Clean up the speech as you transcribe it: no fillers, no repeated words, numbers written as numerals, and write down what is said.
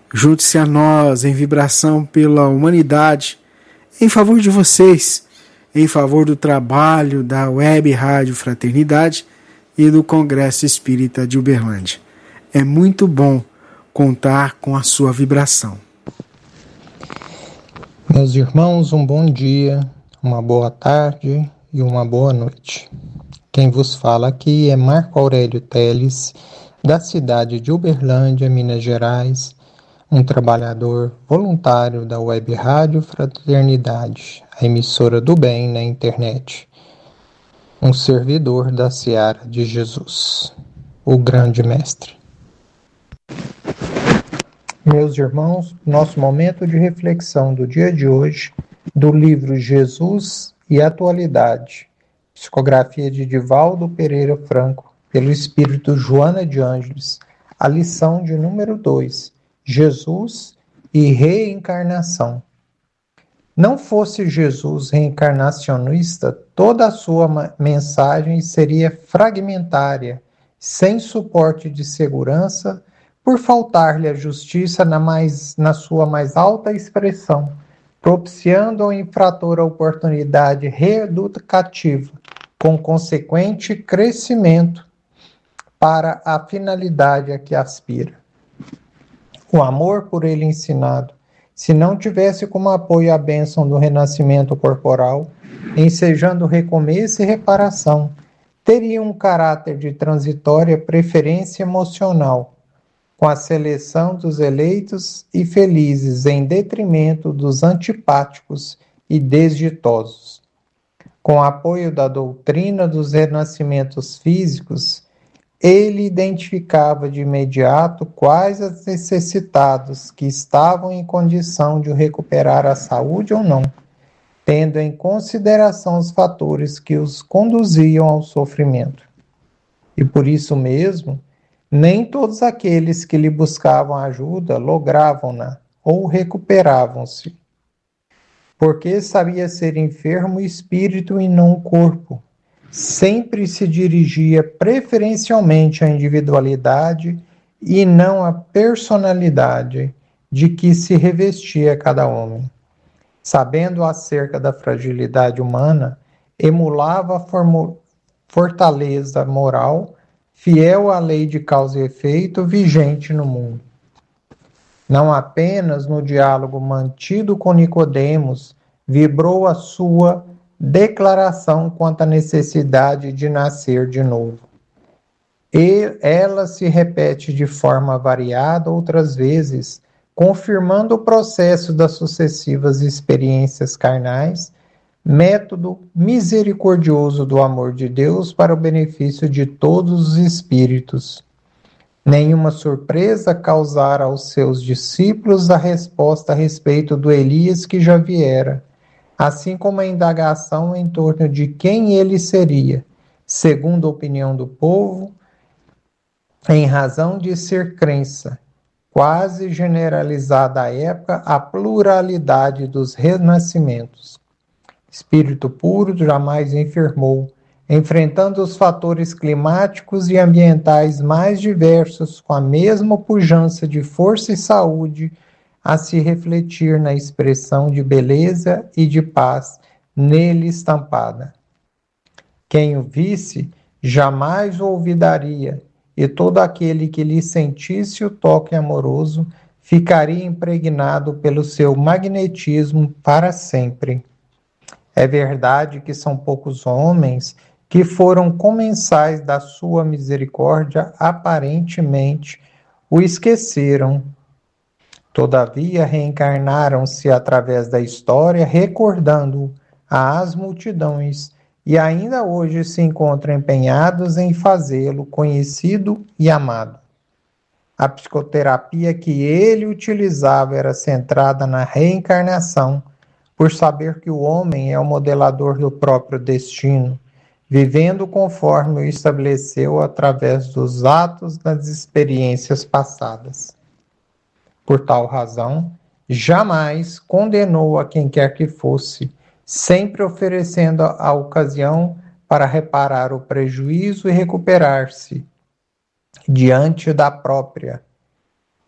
Junte-se a nós em vibração pela humanidade, em favor de vocês, em favor do trabalho da Web Rádio Fraternidade e do Congresso Espírita de Uberlândia. É muito bom contar com a sua vibração. Meus irmãos, um bom dia, uma boa tarde e uma boa noite. Quem vos fala aqui é Marco Aurélio Teles, da cidade de Uberlândia, Minas Gerais, um trabalhador voluntário da Web Rádio Fraternidade, a emissora do bem na internet, um servidor da Seara de Jesus, o grande mestre. Meus irmãos, nosso momento de reflexão do dia de hoje, do livro Jesus e Atualidade, psicografia de Divaldo Pereira Franco, pelo Espírito Joana de Ângeles, a lição de número 2, Jesus e reencarnação. Não fosse Jesus reencarnacionista, toda a sua mensagem seria fragmentária, sem suporte de segurança, por faltar-lhe a justiça na sua mais alta expressão, propiciando ao infrator a oportunidade reeducativa, com consequente crescimento para a finalidade a que aspira. O amor por ele ensinado, se não tivesse como apoio a bênção do renascimento corporal, ensejando recomeço e reparação, teria um caráter de transitória preferência emocional, com a seleção dos eleitos e felizes em detrimento dos antipáticos e desditosos. Com o apoio da doutrina dos renascimentos físicos, ele identificava de imediato quais os necessitados que estavam em condição de recuperar a saúde ou não, tendo em consideração os fatores que os conduziam ao sofrimento. E por isso mesmo, nem todos aqueles que lhe buscavam ajuda logravam-na ou recuperavam-se, porque sabia ser enfermo o espírito e não o corpo. Sempre se dirigia preferencialmente à individualidade e não à personalidade de que se revestia cada homem. Sabendo acerca da fragilidade humana, emulava a fortaleza moral, fiel à lei de causa e efeito vigente no mundo. Não apenas no diálogo mantido com Nicodemos vibrou a sua declaração quanto à necessidade de nascer de novo. E ela se repete de forma variada outras vezes, confirmando o processo das sucessivas experiências carnais, método misericordioso do amor de Deus para o benefício de todos os espíritos. Nenhuma surpresa causara aos seus discípulos a resposta a respeito do Elias que já viera, assim como a indagação em torno de quem ele seria, segundo a opinião do povo, em razão de ser crença, quase generalizada à época, a pluralidade dos renascimentos. Espírito puro jamais enfermou, enfrentando os fatores climáticos e ambientais mais diversos com a mesma pujança de força e saúde, a se refletir na expressão de beleza e de paz nele estampada. Quem o visse jamais o olvidaria, e todo aquele que lhe sentisse o toque amoroso ficaria impregnado pelo seu magnetismo para sempre. É verdade que são poucos homens que foram comensais da sua misericórdia, aparentemente o esqueceram. Todavia, reencarnaram-se através da história, recordando-o às multidões, e ainda hoje se encontram empenhados em fazê-lo conhecido e amado. A psicoterapia que ele utilizava era centrada na reencarnação, por saber que o homem é o modelador do próprio destino, vivendo conforme o estabeleceu através dos atos das experiências passadas. Por tal razão, jamais condenou a quem quer que fosse, sempre oferecendo a ocasião para reparar o prejuízo e recuperar-se diante da própria